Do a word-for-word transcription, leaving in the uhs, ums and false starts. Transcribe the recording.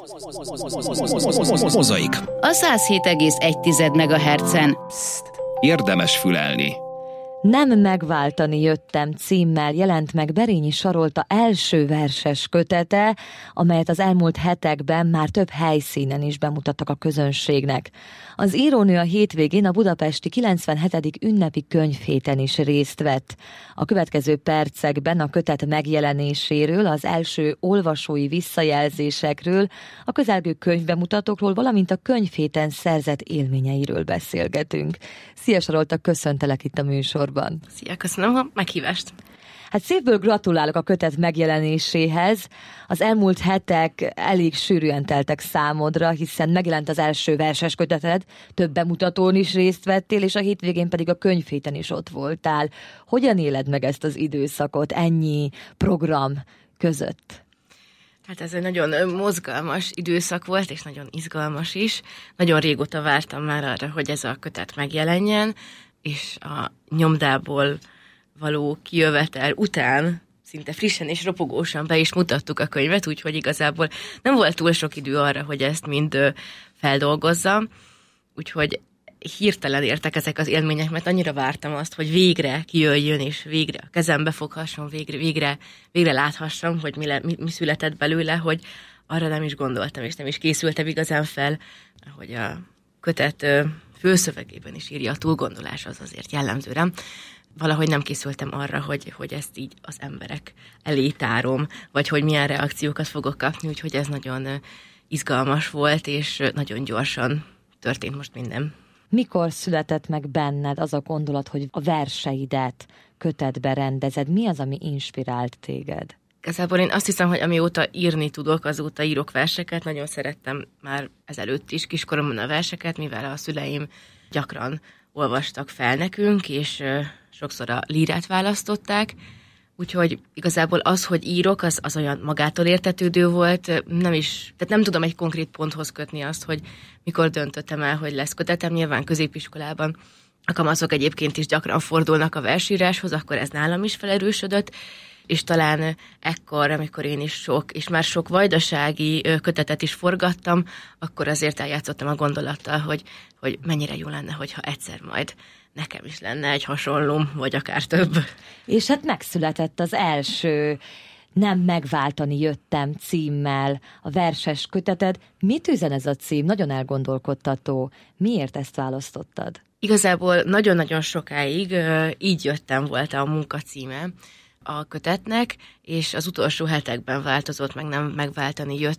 Mozaik. A száz hét egész egy megahertzen. Érdemes fülelni. Nem megváltani jöttem címmel jelent meg Berényi Sarolta első verses kötete, amelyet az elmúlt hetekben már több helyszínen is bemutattak a közönségnek. Az írónő a hétvégén a budapesti kilencvenhetedik ünnepi könyvhéten is részt vett. A következő percekben a kötet megjelenéséről, az első olvasói visszajelzésekről, a közelgő könyvbemutatókról, valamint a könyvhéten szerzett élményeiről beszélgetünk. Szia Sarolta, köszöntelek itt a műsorban. Szia, köszönöm a meghívást. Hát szívből gratulálok a kötet megjelenéséhez. Az elmúlt hetek elég sűrűen teltek számodra, hiszen megjelent az első verses köteted, több bemutatón is részt vettél, és a hétvégén pedig a könyvhéten is ott voltál. Hogyan éled meg ezt az időszakot ennyi program között? Hát ez egy nagyon mozgalmas időszak volt, és nagyon izgalmas is. Nagyon régóta vártam már arra, hogy ez a kötet megjelenjen, és a nyomdából való kijövetel után szinte frissen és ropogósan be is mutattuk a könyvet, úgyhogy igazából nem volt túl sok idő arra, hogy ezt mind feldolgozzam, úgyhogy hirtelen értek ezek az élmények, mert annyira vártam azt, hogy végre kijöjjön, és végre a kezembe foghasson, végre, végre, végre láthassam, hogy mi, le, mi, mi született belőle, hogy arra nem is gondoltam, és nem is készültem igazán fel, hogy a kötet főszövegében is írja, a túlgondolás az azért jellemző rám. Valahogy nem készültem arra, hogy, hogy ezt így az emberek elé tárom, vagy hogy milyen reakciókat fogok kapni, úgyhogy ez nagyon izgalmas volt, és nagyon gyorsan történt most minden. Mikor született meg benned az a gondolat, hogy a verseidet kötetbe rendezed? Mi az, ami inspirált téged? Igazából én azt hiszem, hogy amióta írni tudok, azóta írok verseket. Nagyon szerettem már ezelőtt is kiskoromban a verseket, mivel a szüleim gyakran olvastak fel nekünk, és sokszor a lírát választották. Úgyhogy igazából az, hogy írok, az, az olyan magától értetődő volt, nem is, tehát nem tudom egy konkrét ponthoz kötni azt, hogy mikor döntöttem el, hogy lesz kötetem. Nyilván középiskolában a kamaszok egyébként is gyakran fordulnak a versíráshoz, akkor ez nálam is felerősödött, és talán ekkor, amikor én is sok, és már sok vajdasági kötetet is forgattam, akkor azért eljátszottam a gondolattal, hogy, hogy mennyire jó lenne, hogyha egyszer majd nekem is lenne egy hasonlóm, vagy akár több. És hát megszületett az első Nem megváltani jöttem címmel a verses köteted. Mit üzen ez a cím? Nagyon elgondolkodtató. Miért ezt választottad? Igazából nagyon-nagyon sokáig így jöttem volt a munkacíme a kötetnek, és az utolsó hetekben változott meg, nem megváltani jöttem.